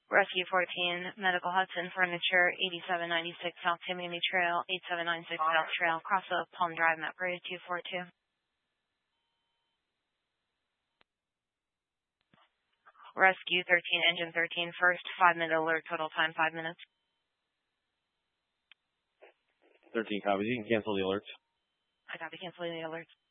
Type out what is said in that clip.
Rescue 14, Medical Hudson Furniture, 8796 South Timothy Trail, 8796 South Trail, cross of Palm Drive, map grade 242. Rescue 13, Engine 13, first 5-minute alert, total time 5 minutes. 13 copies. You can cancel the alerts. I copy, canceling the alerts.